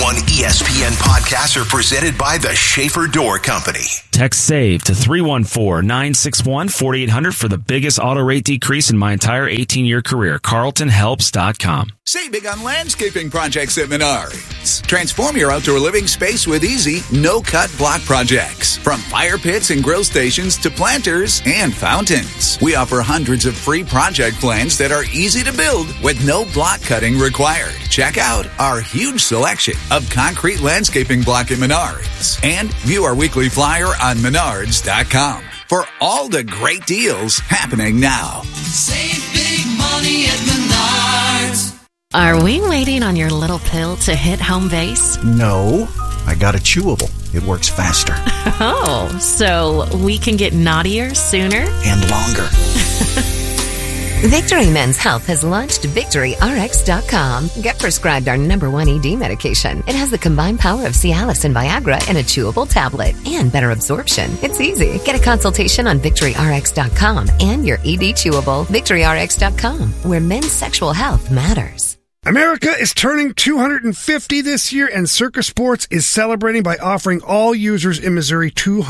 101 ESPN podcasts are presented by the Schaefer Door Company. Text SAVE to 314-961-4800 for the biggest auto rate decrease in my entire 18-year career. CarltonHelps.com. Save big on landscaping projects at Menards. Transform your outdoor living space with easy, no-cut block projects. From fire pits and grill stations to planters and fountains. We offer hundreds of free project plans that are easy to build with no block cutting required. Check out our huge selection of concrete landscaping block at Menards. And view our weekly flyer on Menards.com for all the great deals happening now. Save big money at Menards. Are we waiting on your little pill to hit home base? No, I got a chewable. It works faster. Oh, so we can get naughtier sooner? And longer. Victory Men's Health has launched VictoryRx.com. Get prescribed our #1 ED medication. It has the combined power of Cialis and Viagra in a chewable tablet and better absorption. It's easy. Get a consultation on VictoryRx.com and your ED chewable. VictoryRx.com, where men's sexual health matters. America is turning 250 this year, and Circa Sports is celebrating by offering all users in Missouri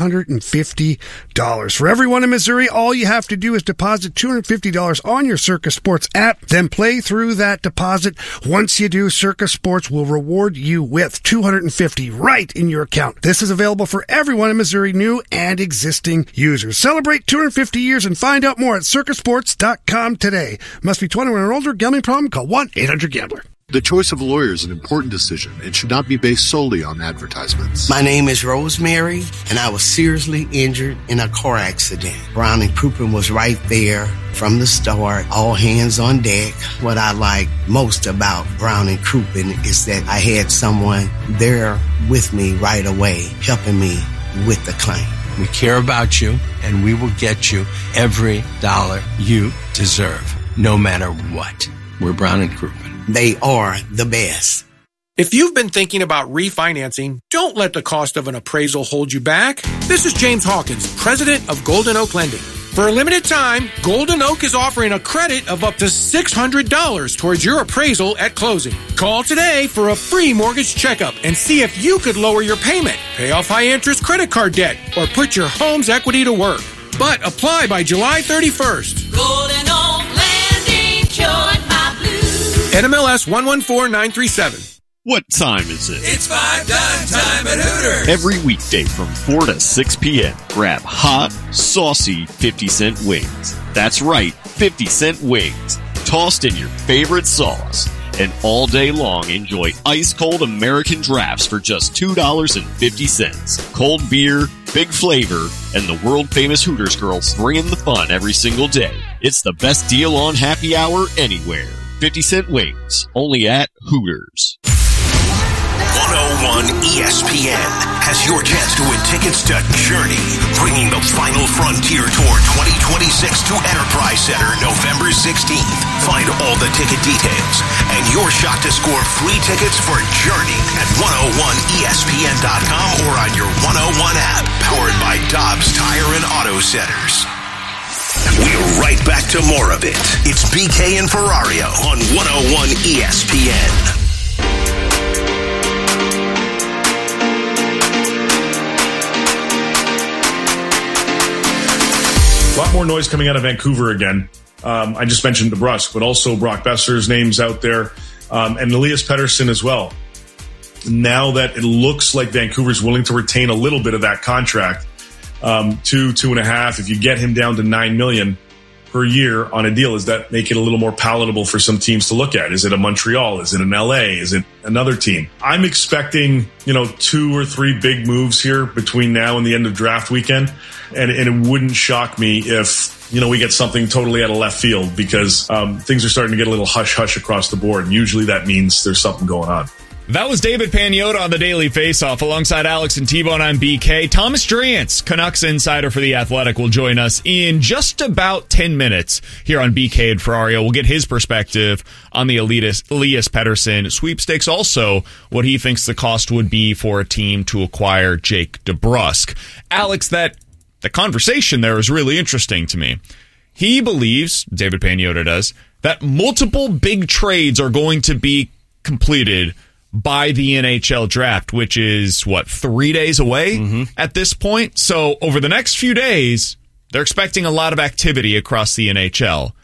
$250. For everyone in Missouri, all you have to do is deposit $250 on your Circa Sports app, then play through that deposit. Once you do, Circa Sports will reward you with $250 right in your account. This is available for everyone in Missouri, new and existing users. Celebrate 250 years and find out more at circasports.com today. Must be 21 or older. Gambling problem? Call 1-800-GAMBLER. The choice of lawyer is an important decision and should not be based solely on advertisements. My name is Rosemary, and I was seriously injured in a car accident. Brown and Crouppen was right there from the start, all hands on deck. What I like most about Brown and Crouppen is that I had someone there with me right away, helping me with the claim. We care about you, and we will get you every dollar you deserve, no matter what. We're Brown and Crouppen. They are the best. If you've been thinking about refinancing, don't let the cost of an appraisal hold you back. This is James Hawkins, president of Golden Oak Lending. For a limited time, Golden Oak is offering a credit of up to $600 towards your appraisal at closing. Call today for a free mortgage checkup and see if you could lower your payment, pay off high-interest credit card debt, or put your home's equity to work. But apply by July 31st. Golden Oak Lending, cured my blues. NMLS 114937. What time is it? It's 5 time at Hooters. Every weekday from 4 to 6 p.m. Grab hot, saucy 50-cent wings. That's right, 50-cent wings. Tossed in your favorite sauce. And all day long, enjoy ice-cold American drafts for just $2.50. Cold beer, big flavor, and the world-famous Hooters girls bringing the fun every single day. It's the best deal on happy hour anywhere. 50-cent wings, only at Hooters. 101 ESPN has your chance to win tickets to Journey, bringing the final frontier tour 2026 to Enterprise Center November 16th. Find all the ticket details and your shot to score free tickets for Journey at 101ESPN.com or on your 101 app, powered by Dobbs Tire and Auto Centers. We're right back to more of it. It's BK and Ferrario on 101 ESPN. A lot more noise coming out of Vancouver again. I just mentioned DeBrusk, but also Brock Besser's name's out there, and Elias Pettersson as well. Now that it looks like Vancouver's willing to retain a little bit of that contract, 2.5. If you get him down to $9 million per year on a deal, does that make it a little more palatable for some teams to look at? Is it a Montreal? Is it an LA? Is it another team? I'm expecting, 2 or 3 big moves here between now and the end of draft weekend. And it wouldn't shock me if, we get something totally out of left field because things are starting to get a little hush-hush across the board. And usually that means there's something going on. That was David Pagnotta on the Daily Faceoff alongside Alex and T-Bone. I'm BK. Thomas Drance, Canucks insider for The Athletic, will join us in just about 10 minutes here on BK and Ferrario. We'll get his perspective on the Elias Pettersson sweepstakes. Also, what he thinks the cost would be for a team to acquire Jake DeBrusk. Alex, the conversation there is really interesting to me. He believes, David Pagnotta does, that multiple big trades are going to be completed by the NHL draft, which is, 3 days away at this point? So over the next few days, they're expecting a lot of activity across the NHL.